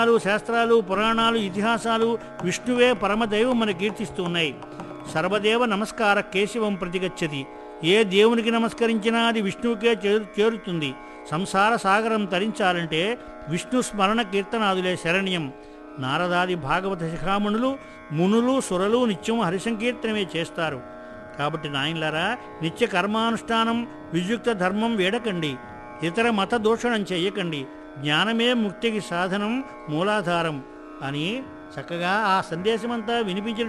వేదాలు, శాస్త్రాలు, పురాణాలు, ఇతిహాసాలు విష్ణువే పరమదైవం మన కీర్తిస్తూ ఉన్నాయి. సర్వదేవ నమస్కార కేశవం ప్రతిగచ్చతి. ఏ దేవునికి నమస్కరించినా అది విష్ణువుకే చేరుతుంది. సంసార సాగరం తరించాలంటే విష్ణు స్మరణ కీర్తనాదులే శరణ్యం. నారదాది భాగవత శిఖామణులు, మునులు, సురలు నిత్యం హరిసంకీర్తనమే చేస్తారు. కాబట్టి నాయనలారా, నిత్య కర్మానుష్ఠానం, వియుక్త ధర్మం వేడకండి, ఇతర మత దూషణం చెయ్యకండి. జ్ఞానమే ముక్తికి సాధనం, మూలాధారం అని చక్కగా ఆ సందేశమంతా వినిపించిన